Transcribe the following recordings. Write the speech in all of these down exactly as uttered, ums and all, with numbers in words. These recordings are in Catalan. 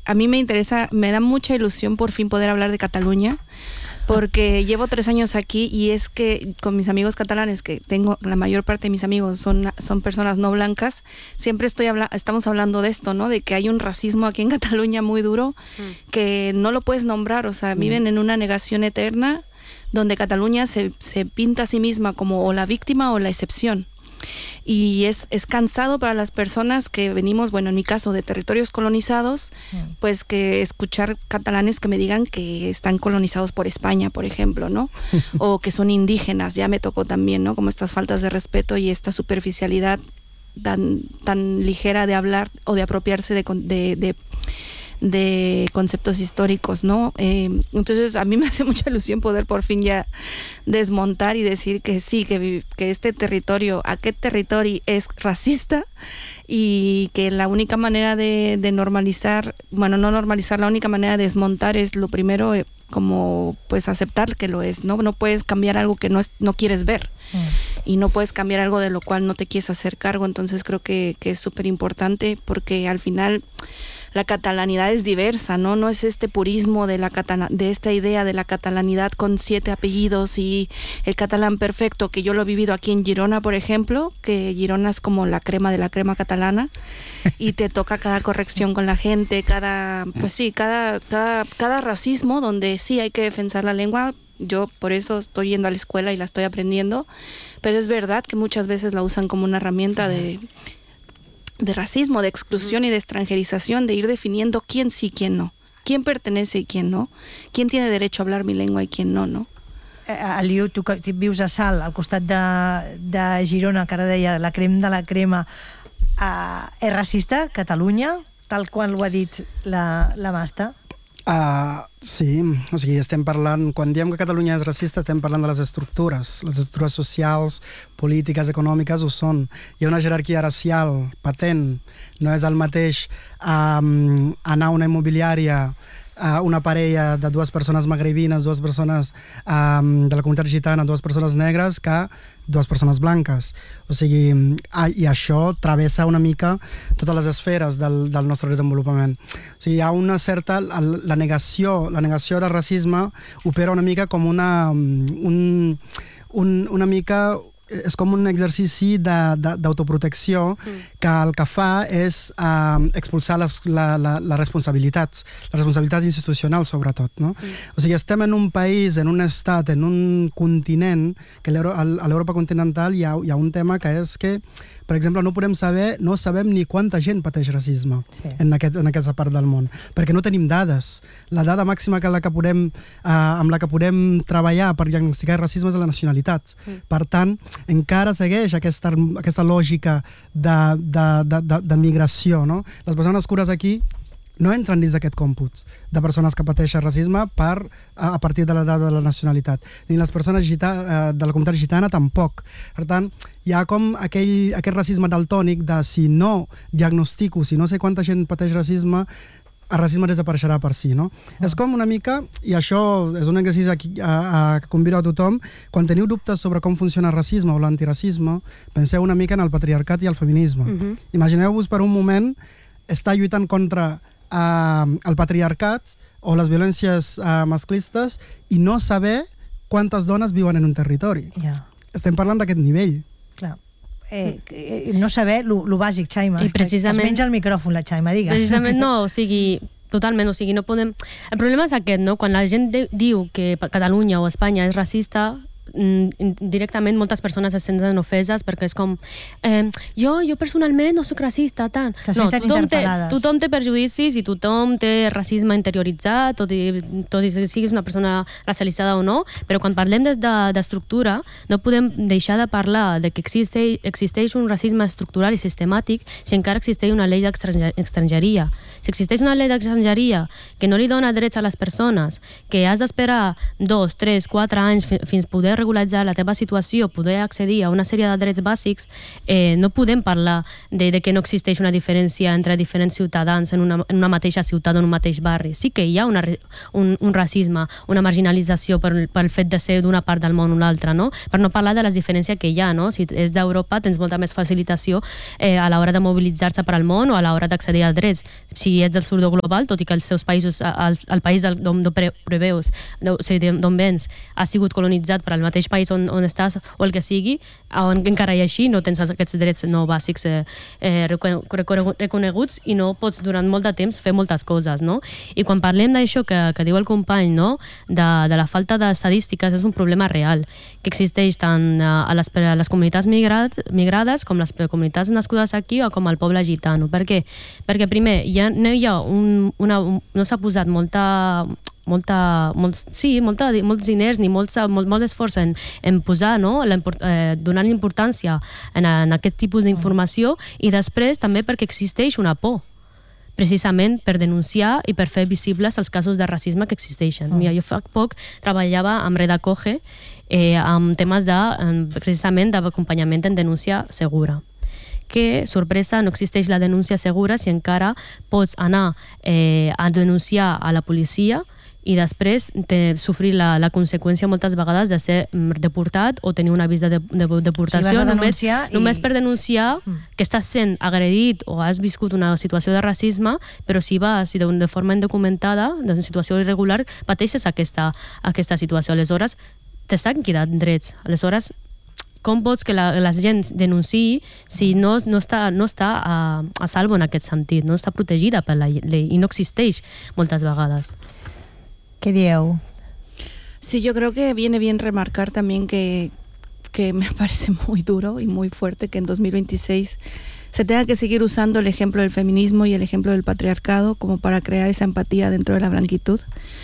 a mí me interesa, me da mucha ilusión por fin poder hablar de Cataluña, porque llevo tres años aquí y es que con mis amigos catalanes, que tengo, la mayor parte de mis amigos son, son personas no blancas, siempre estoy habla, estamos hablando de esto, ¿no? De que hay un racismo aquí en Cataluña muy duro, mm. que no lo puedes nombrar, o sea, mm. viven en una negación eterna, donde Cataluña se, se pinta a sí misma como o la víctima o la excepción. Y es, es cansado para las personas que venimos, bueno, en mi caso, de territorios colonizados, mm. pues que escuchar catalanes que me digan que están colonizados por España, por ejemplo, ¿no? O que son indígenas, ya me tocó también, ¿no? Como estas faltas de respeto y esta superficialidad tan, tan ligera de hablar o de apropiarse de... de, de de conceptos históricos, ¿no? Eh, entonces a mí me hace mucha ilusión poder por fin ya desmontar y decir que sí, que, que este territorio, aquest territori es racista y que la única manera de, de normalizar, bueno, no normalizar, la única manera de desmontar es lo primero, eh, como pues aceptar que lo es, ¿no? No puedes cambiar algo que no, es, no quieres ver. Mm. Y no puedes cambiar algo de lo cual no te quieres hacer cargo, entonces creo que, que es súper importante porque al final la catalanidad es diversa, ¿no? No es este purismo de, la catala- de esta idea de la catalanidad con siete apellidos y el catalán perfecto, que yo lo he vivido aquí en Girona, por ejemplo, que Girona es como la crema de la crema catalana y te toca cada corrección con la gente, cada, pues sí, cada, cada, cada racismo donde sí hay que defensar la lengua. Yo por eso estoy yendo a la escuela y la estoy aprendiendo, pero es verdad que muchas veces la usan como una herramienta de... de racismo, de exclusión y de extranjerización, de ir definiendo quién sí, quién no, quién pertenece y quién no, quién tiene derecho a hablar mi lengua y quién no, no? Aliu, tu que vius a Salt, al costat de, de Girona, que ara deia la crema de la crema, uh, és racista, Catalunya, tal qual ho ha dit la, la Masta? Uh, sí, o sigui, estem parlant, quan diem que Catalunya és racista, estem parlant de les estructures, les estructures socials, polítiques, econòmiques ho són. Hi ha una jerarquia racial patent, no és el mateix um, anar a una immobiliària, uh, una parella de dues persones magrebines, dues persones um, de la comunitat gitana, dues persones negres, que dues persones blanques. O sigui, i això travessa una mica totes les esferes del, del nostre desenvolupament. O sigui, hi ha una certa... La negació, la negació del racisme opera una mica com una... Un, un, una mica... és com un exercici d'autoprotecció mm. que el que fa és uh, expulsar les, la, la, la responsabilitat, la responsabilitat institucional sobretot. No? Mm. O sigui, estem en un país, en un estat, en un continent, que a l'Europa continental hi ha, hi ha un tema que és que, per exemple, no podem saber, no sabem ni quanta gent pateix racisme sí. en, aquest, en aquesta part del món, perquè no tenim dades. La dada màxima que la que podem, uh, amb la que podem treballar per diagnosticar racisme és la nacionalitat. Mm. Per tant, encara segueix aquesta, aquesta lògica de, de, de, de, de migració. No? Les persones cures aquí no entren dins d'aquest còmput de persones que pateixen racisme per, a, a partir de la dada de la nacionalitat. Ni les persones gita, de la comunitat gitana tampoc. Per tant, hi ha com aquell, aquest racisme daltònic de si no diagnostico, si no sé quanta gent pateix racisme, el racisme desapareixerà per si, no? Ah. És com una mica, i això és un exercici aquí, a, a, que convido a tothom, quan teniu dubtes sobre com funciona el racisme o l'antiracisme, penseu una mica en el patriarcat i el feminisme. Uh-huh. Imagineu-vos per un moment estar lluitant contra Uh, el patriarcat o les violències uh, masclistes i no saber quantes dones viuen en un territori. Yeah. Estem parlant d'aquest nivell. Clar. Eh, eh, no saber lo bàsic, Xaima. I precisament... Es menja el micròfon, la Xaima, digues. Precisament no, o sigui... Totalment, o sigui, no podem... El problema és aquest, no? Quan la gent de, diu que Catalunya o Espanya és racista, directament moltes persones es senten ofeses perquè és com eh, jo, jo personalment no soc racista tant. No, tothom té, tothom té perjudicis i tothom té racisme interioritzat, tot i, tot i siguis una persona racialitzada o no, però quan parlem d'estructura de, no podem deixar de parlar de que existeix, existeix un racisme estructural i sistemàtic si encara existeix una llei d'estrangeria. Si existeix una llei d'estrangeria que no li dona drets a les persones, que has d'esperar dos, tres, quatre anys fins poder regularitzar la teva situació, poder accedir a una sèrie de drets bàsics, eh, no podem parlar de, de que no existeix una diferència entre diferents ciutadans en una, en una mateixa ciutat o en un mateix barri. Sí que hi ha una, un, un racisme, una marginalització per, pel fet de ser d'una part del món o una altra, no? Per no parlar de les diferències que hi ha, no? Si és d'Europa tens molta més facilitació eh, a l'hora de mobilitzar-se per al món o a l'hora d'accedir a drets. Si si ets del sud global, tot i que els seus països, el, el país d'on preveus, o sigui, d'on vens, ha sigut colonitzat per al mateix país on, on estàs o el que sigui, on encara hi així no tens aquests drets no bàsics eh, eh, reconeguts i no pots durant molt de temps fer moltes coses, no? I quan parlem d'això que, que diu el company, no? de, de la falta de estadístiques, és un problema real que existeix tant a les, a les comunitats migrat, migrades com les comunitats nascudes aquí o com el poble gitano. Per què? Perquè primer, ja no hi ha un, una, un, no s'ha posat molta, molta, molts, sí, molta, molts diners ni molt, molt, molt esforç en, en posar, no? La, eh, donar importància en, en aquest tipus d'informació i després també perquè existeix una por precisament per denunciar i per fer visibles els casos de racisme que existeixen. Mira, jo fa poc treballava amb Redacoge eh, amb temes de, precisament d'acompanyament en denúncia segura. Que, sorpresa, no existeix la denúncia segura si encara pots anar eh, a denunciar a la policia i després de sofrir la, la conseqüència moltes vegades de ser deportat o tenir una avís de, de, de deportació si només, i... només per denunciar mm. que estàs sent agredit o has viscut una situació de racisme, però si vas de, de forma indocumentada, de situació irregular, pateixes aquesta, aquesta situació. Aleshores, t'estan quedant drets. Aleshores, com pots que la, la gent denunciï si no, no està, no està a, a salvo en aquest sentit, no està protegida per la llei i no existeix moltes vegades. ¿Qué dieu? Sí, yo creo que viene bien remarcar también que, que me parece muy duro y muy fuerte que en dos mil veintiséis se tenga que seguir usando el ejemplo del feminismo y el ejemplo del patriarcado como para crear esa empatía dentro de la blanquitud.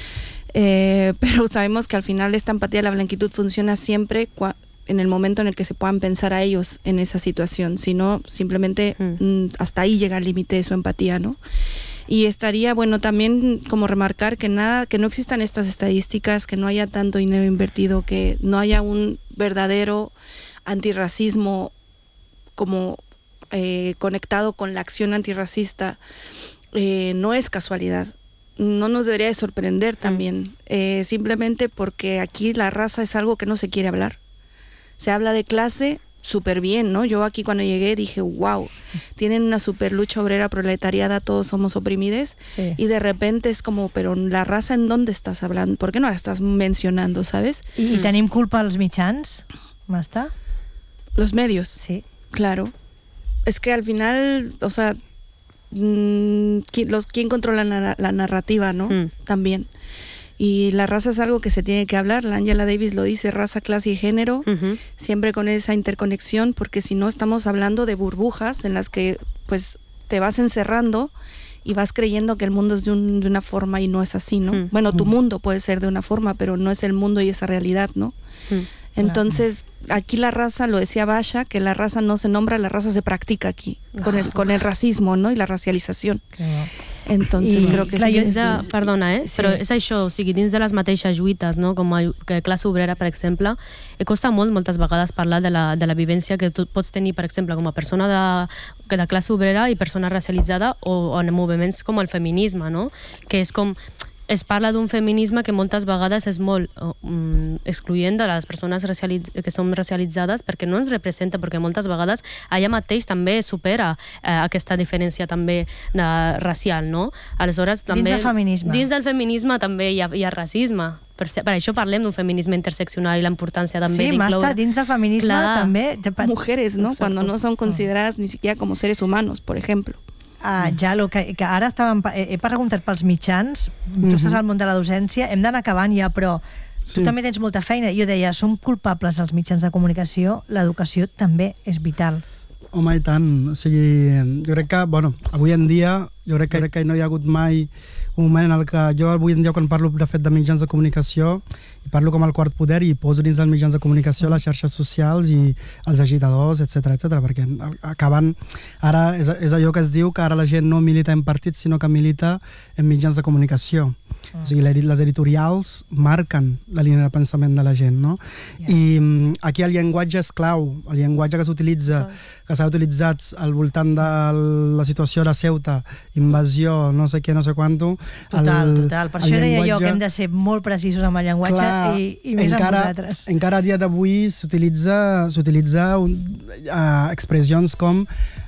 Eh, pero sabemos que al final esta empatía de la blanquitud funciona siempre cua- en el momento en el que se puedan pensar a ellos en esa situación, sino simplemente mm. hasta ahí llega el límite de su empatía, ¿no? Y estaría bueno también como remarcar que nada, que no existan estas estadísticas, que no haya tanto dinero invertido, que no haya un verdadero antirracismo como eh, conectado con la acción antirracista, eh, no es casualidad. No nos debería de sorprender también, mm. eh, simplemente porque aquí la raza es algo que no se quiere hablar. Se habla de clase súper bien, ¿no? Yo aquí cuando llegué dije, wow, tienen una super lucha obrera proletariada, todos somos oprimides, sí. Y de repente es como, pero la raza, ¿en dónde estás hablando? ¿Por qué no la estás mencionando, sabes? I, i tenim culpa als mitjans, Masta? Los medios. Sí. Claro. Es que al final, o sea, mmm, ¿quién, los, ¿quién controla la, la narrativa, no? Mm. También. Y la raza es algo que se tiene que hablar, la Angela Davis lo dice, raza, clase y género, uh-huh. siempre con esa interconexión, porque si no estamos hablando de burbujas en las que pues te vas encerrando y vas creyendo que el mundo es de, un, de una forma y no es así, ¿no? Uh-huh. Bueno, tu mundo puede ser de una forma, pero no es el mundo y esa realidad, ¿no? Uh-huh. Entonces, aquí la raza, lo decía Basha, que la raza no se nombra, la raza se practica aquí, con el, con el racismo, ¿no? Y la racialización. Claro. Entonces, I, creo que... Clar, és de, perdona, eh? Sí. Però és això, o sigui, dins de les mateixes lluites, no? Com a classe obrera, per exemple, eh, costa molt, moltes vegades, parlar de la, de la vivència que tu pots tenir, per exemple, com a persona de, de classe obrera i persona racialitzada o, o en moviments com el feminisme, no? Que és com... es parla d'un feminisme que moltes vegades és molt um, excloent de les persones racialitz- que són racialitzades perquè no ens representa, perquè moltes vegades allà mateix també supera eh, aquesta diferència també de, racial, no? Aleshores, també, dins del feminisme. Dins del feminisme també hi ha, hi ha racisme. Per, per això parlem d'un feminisme interseccional i la importància també sí, d'incloure... Sí, Masta, dins del feminisme Clar. també... Mujeres, ¿no? Exacto. Cuando no son consideradas ni siquiera como seres humanos, por ejemplo. Ah, ja, lo que, que ara estàvem, he, he preguntat pels mitjans, mm-hmm. tu estàs al món de la docència, hem d'anar acabant ja, però tu sí. també tens molta feina. Jo deia, som culpables els mitjans de comunicació, l'educació també és vital. Home, i tant. O sigui, jo crec que, bueno, avui en dia, jo crec que, crec que no hi ha hagut mai un moment en el que jo avui en dia quan parlo de fet de mitjans de comunicació i parlo com el quart poder i poso dins dels mitjans de comunicació les xarxes socials i els agitadors, etcètera, etcètera, perquè acaben, ara és, és allò que es diu que ara la gent no milita en partits sinó que milita en mitjans de comunicació. O sigui, les editorials marquen la línia de pensament de la gent, no? Yeah. I um, aquí el llenguatge és clau, el llenguatge que s'utilitza, que s'ha utilitzat al voltant de la situació de Ceuta, invasió, no sé què, no sé quanto. Total, el, total. Per això deia jo que hem de ser molt precisos amb el llenguatge clar, i, i més encara, amb vosaltres. Encara a dia d'avui s'utilitza s'utilitza uh, expressions com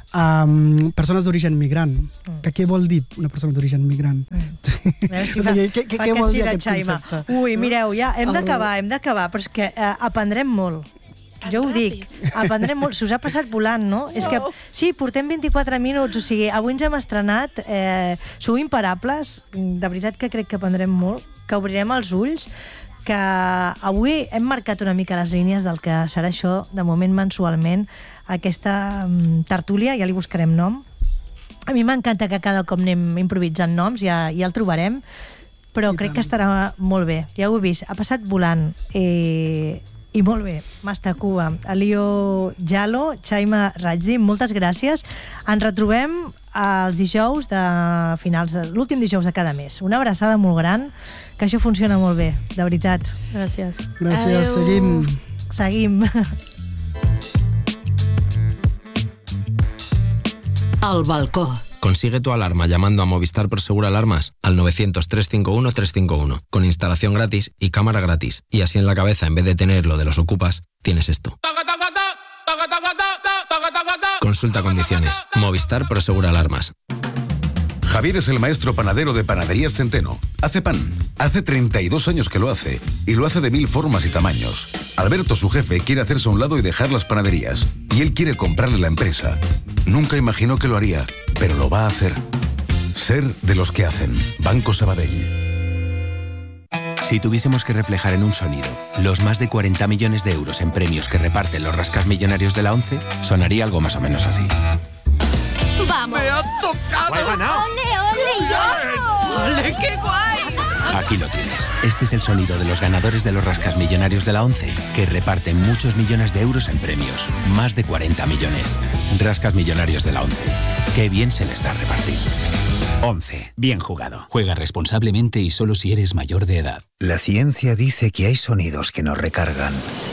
um, persones d'origen migrant. Mm. Que què vol dir una persona d'origen migrant? Mm. Si o sigui, què, què, què vol dir aquest Xaima. concepte? Ui, mireu, ja hem d'acabar, hem d'acabar, però és que eh, aprendrem molt. Jo ho dic, aprendrem molt. Se us ha passat volant, no? És que, sí, portem vint-i-quatre minuts, o sigui, avui ens hem estrenat, eh, sou imparables, de veritat que crec que aprendrem molt, que obrirem els ulls, que avui hem marcat una mica les línies del que serà això, de moment mensualment, aquesta um, tertúlia, ja li buscarem nom. A mi m'encanta que cada cop anem improvisant noms, ja, ja el trobarem, però I crec tant. que estarà molt bé. Ja ho he vist, ha passat volant. Eh, I molt bé, Mastakua, Elio Jalo, Xaima Rajdi, moltes gràcies. Ens retrobem els dijous de finals, de l'últim dijous de cada mes. Una abraçada molt gran, que això funciona molt bé, de veritat. Gràcies. Gràcies, Adeu. seguim. Seguim. Al balcó. Consigue tu alarma llamando a Movistar Prosegur Alarmas al novecientos, trescientos cincuenta y uno, trescientos cincuenta y uno, con instalación gratis y cámara gratis. Y así en la cabeza, en vez de tener lo de los ocupas, tienes esto. Consulta condiciones. Movistar Prosegur Alarmas. Javier es el maestro panadero de Panaderías Centeno. Hace pan. Hace treinta y dos años que lo hace. Y lo hace de mil formas y tamaños. Alberto, su jefe, quiere hacerse a un lado y dejar las panaderías. Y él quiere comprarle la empresa. Nunca imaginó que lo haría, pero lo va a hacer. Ser de los que hacen. Banco Sabadell. Si tuviésemos que reflejar en un sonido los más de cuarenta millones de euros en premios que reparten los rascasmillonarios de la ONCE, sonaría algo más o menos así. ¡Vamos! ¡Me ha tocado! ¡He ganado! ¡Ole, ole, yo! ¡Ole, qué guay! Aquí lo tienes. Este es el sonido de los ganadores de los rascasmillonarios de la ONCE, que reparten muchos millones de euros en premios. Más de cuarenta millones. Rascasmillonarios de la ONCE. Qué bien se les da repartir. ONCE. Bien jugado. Juega responsablemente y solo si eres mayor de edad. La ciencia dice que hay sonidos que nos recargan.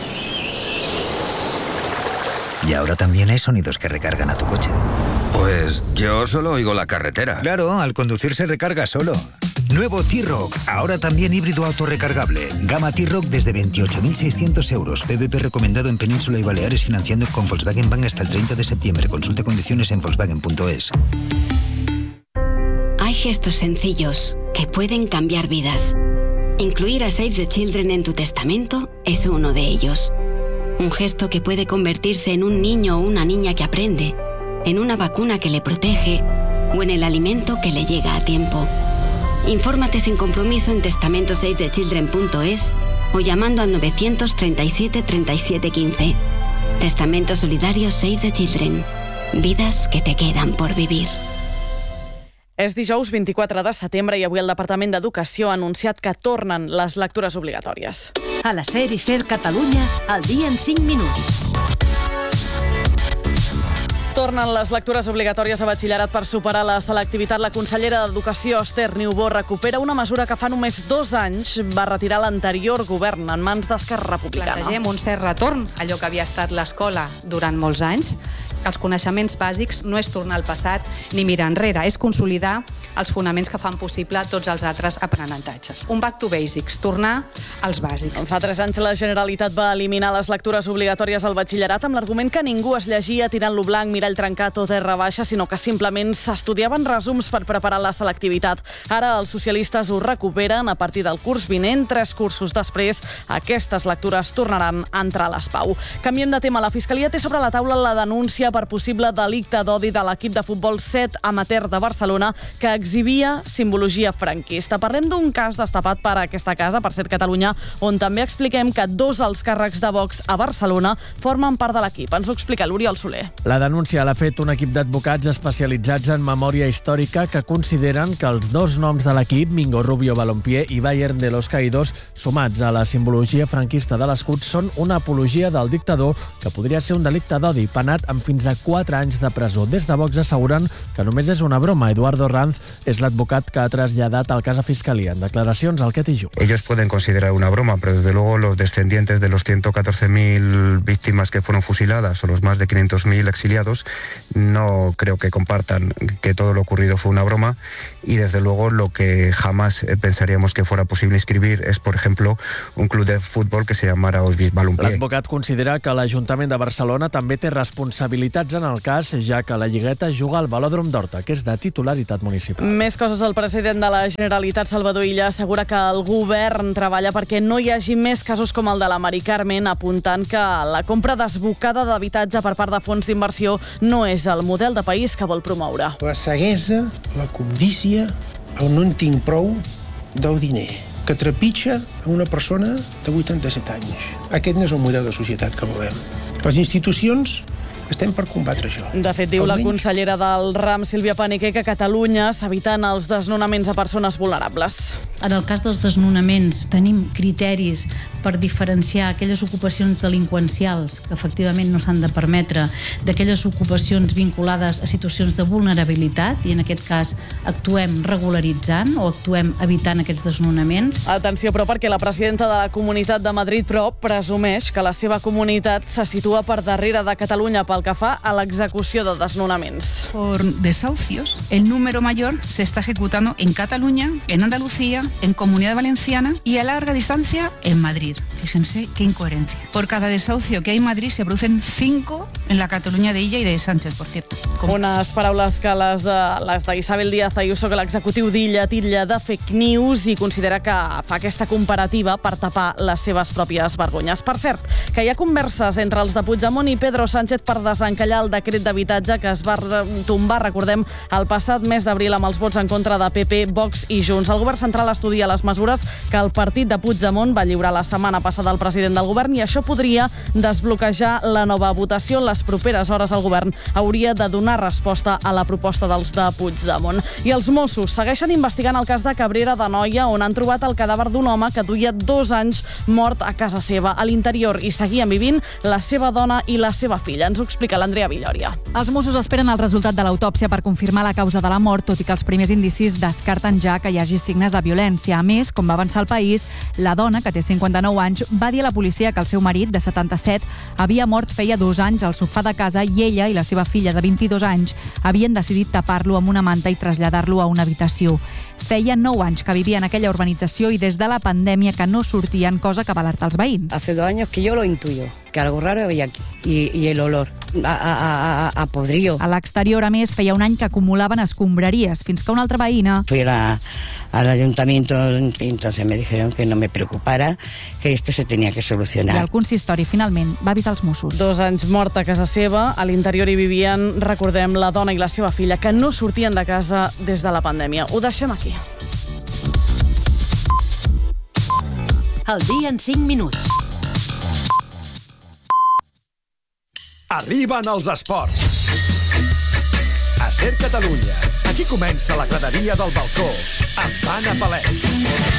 Y ahora también hay sonidos que recargan a tu coche. Pues yo solo oigo la carretera. Claro, al conducir se recarga solo. Nuevo T-Roc, ahora también híbrido autorrecargable. Gama T-Roc desde veintiocho mil seiscientos euros. P V P recomendado en Península y Baleares, financiando con Volkswagen Bank hasta el treinta de septiembre. Consulte condiciones en volkswagen punto es. Hay gestos sencillos que pueden cambiar vidas. Incluir a Save the Children en tu testamento es uno de ellos. Un gesto que puede convertirse en un niño o una niña que aprende, en una vacuna que le protege o en el alimento que le llega a tiempo. Infórmate sin compromiso en testamento save the children punto es o llamando al novecientos treinta y siete treinta y siete quince. Testamento solidario Save the Children. Vidas que te quedan por vivir. És dijous vint-i-quatre de setembre i avui el Departament d'Educació ha anunciat que tornen les lectures obligatòries. A la SER i SER Catalunya, al dia en cinc minuts. Tornen les lectures obligatòries a batxillerat per superar la selectivitat. La consellera d'Educació, Esther Niubó, recupera una mesura que fa només dos anys va retirar l'anterior govern en mans d'Esquerra Republicana. Plantegem un cert retorn, allò que havia estat l'escola durant molts anys. Els coneixements bàsics no és tornar al passat ni mirar enrere, és consolidar els fonaments que fan possible tots els altres aprenentatges. Un back to basics, tornar als bàsics. Fa tres anys la Generalitat va eliminar les lectures obligatòries al batxillerat amb l'argument que ningú es llegia tirant-lo blanc, mirall trencat o terra baixa, sinó que simplement s'estudiaven resums per preparar la selectivitat. Ara els socialistes ho recuperen a partir del curs vinent. Tres cursos després, aquestes lectures tornaran a entrar a l'ESPAU. Canviem de tema. La Fiscalia té sobre la taula la denúncia per possible delicte d'odi de l'equip de futbol set amateur de Barcelona que exhibia simbologia franquista. Parlem d'un cas destapat per aquesta casa, per Ser Catalunya, on també expliquem que dos alts càrrecs de Vox a Barcelona formen part de l'equip. Ens ho explica l'Oriol Soler. La denúncia l'ha fet un equip d'advocats especialitzats en memòria històrica que consideren que els dos noms de l'equip, Mingo Rubio Balompié i Bayern de los Caídos, sumats a la simbologia franquista de l'escut, són una apologia del dictador que podria ser un delicte d'odi, penat amb fins a quatre anys de presó. Des de Vox asseguren que només és una broma. Eduardo Ranz, És l'advocat que ha traslladat el cas a Fiscalia. En declaracions al Ketty Ju. Ellos pueden considerar una broma, pero desde luego los descendientes de los ciento catorce mil víctimas que fueron fusiladas o los más de quinientos mil exiliados no creo que compartan que todo lo ocurrido fue una broma, y desde luego lo que jamás pensaríamos que fuera posible inscribir es, por ejemplo, un club de fútbol que se llamara Osvis Balompié. L'advocat considera que l'Ajuntament de Barcelona també té responsabilitats en el cas, ja que la Lligueta juga al Velòdrom d'Horta, que és de titularitat municipal. Més coses. El president de la Generalitat, Salvador Illa, assegura que el govern treballa perquè no hi hagi més casos com el de la Mari Carmen, apuntant que la compra desbocada d'habitatge per part de fons d'inversió no és el model de país que vol promoure. La ceguesa, la cobdícia, el no en tinc prou del diner, que trepitja a una persona de vuitanta-set anys. Aquest no és el model de societat que volem. Les institucions estem per combatre això. De fet, diu la consellera del RAM, Sílvia Paniquer, que a Catalunya s'eviten els desnonaments a persones vulnerables. En el cas dels desnonaments tenim criteris per diferenciar aquelles ocupacions delinqüencials que efectivament no s'han de permetre d'aquelles ocupacions vinculades a situacions de vulnerabilitat, i en aquest cas actuem regularitzant o actuem evitant aquests desnonaments. Atenció, però, perquè la presidenta de la Comunitat de Madrid, però, presumeix que la seva comunitat se situa per darrere de Catalunya pel que fa a l'execució de desnonaments. Por desahucios, el número mayor se está ejecutando en Cataluña, en Andalucía, en Comunidad Valenciana y a larga distancia en Madrid. Fíjense qué incoherencia. Por cada desahucio que hay en Madrid se producen cinco en la Cataluña de Illa y de Sánchez, por cierto. Com... Unes paraules que les de les d'Isabel Díaz Ayuso, que l'executiu d'Illa titlla de fake news i considera que fa aquesta comparativa per tapar les seves pròpies vergonyes. Per cert, que hi ha converses entre els de Puigdemont i Pedro Sánchez per desencallar el decret d'habitatge que es va tombar, recordem, el passat mes d'abril amb els vots en contra de P P, Vox i Junts. El govern central estudia les mesures que el partit de Puigdemont va lliurar la setmana passada al president del govern, i això podria desbloquejar la nova votació. En les properes hores el govern hauria de donar resposta a la proposta dels de Puigdemont. I els Mossos segueixen investigant el cas de Cabrera d'Anoia, on han trobat el cadàver d'un home que duia dos anys mort a casa seva. A l'interior hi seguien vivint la seva dona i la seva filla. Ens ho explica l'Andrea Villòria. Els Mossos esperen el resultat de l'autòpsia per confirmar la causa de la mort, tot i que els primers indicis descarten ja que hi hagi signes de violència. A més, com va avançar el País, la dona, que té cinquanta-nou anys, va dir a la policia que el seu marit, de setanta-set, havia mort feia dos anys al sofà de casa, i ella i la seva filla, de vint-i-dos anys, havien decidit tapar-lo amb una manta i traslladar-lo a una habitació. Feia nou anys que vivia en aquella urbanització i des de la pandèmia que no sortien, cosa que va alertar els veïns. Hace dos años que yo lo intuyo, que algo raro había aquí, y, y el olor a, a, a, a podrido. A l'exterior, a més, feia un any que acumulaven escombraries, fins que una altra veïna... Fui a la, al ayuntamiento, entonces me dijeron que no me preocupara, que esto se tenía que solucionar. I el consistori, finalment, va avisar els Mossos. Dos anys mort a casa seva, a l'interior hi vivien, recordem, la dona i la seva filla, que no sortien de casa des de la pandèmia. Ho deixem aquí. El dia en cinc minuts. Arriben els esports. A Ser Catalunya. Aquí comença la graderia del balcó, amb Anna Palet.